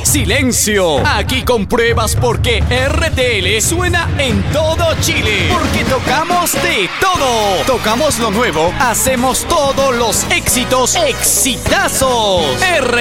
¡Silencio! Aquí compruebas por qué RTL suena en todo Chile. Porque tocamos de todo. Tocamos lo nuevo, hacemos todos los éxitos, exitazos.